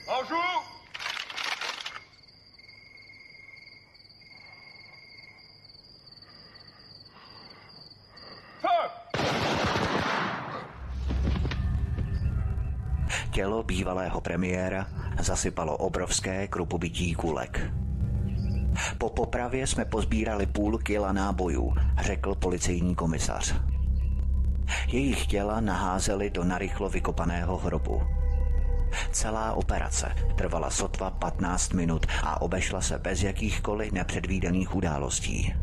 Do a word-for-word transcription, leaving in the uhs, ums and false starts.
Bonjour. Tělo bývalého premiéra zasypalo obrovské krupobytí kulek. Po popravě jsme pozbírali půl kila nábojů, řekl policejní komisař. Jejich těla naházeli do narychlo vykopaného hrobu. Celá operace trvala sotva patnáct minut a obešla se bez jakýchkoliv nepředvídaných událostí.